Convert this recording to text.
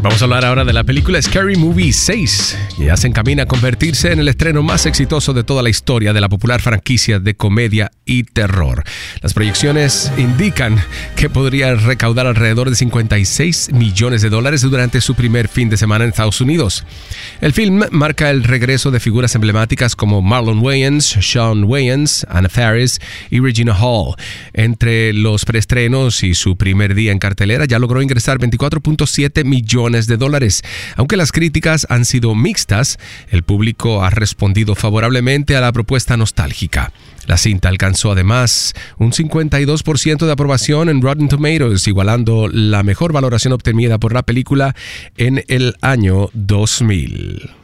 Vamos a hablar ahora de la película Scary Movie 6, que ya se encamina a convertirse en el estreno más exitoso de toda la historia de la popular franquicia de comedia y terror. Las proyecciones indican que podría recaudar alrededor de $56 millones durante su primer fin de semana en Estados Unidos. El film marca el regreso de figuras emblemáticas como Marlon Wayans, Shawn Wayans, Anna Faris y Regina Hall. Entre los preestrenos y su primer día en cartelera ya logró ingresar $24.7 millones. Aunque las críticas han sido mixtas, el público ha respondido favorablemente a la propuesta nostálgica. La cinta alcanzó además un 52% de aprobación en Rotten Tomatoes, igualando la mejor valoración obtenida por la película en el año 2000.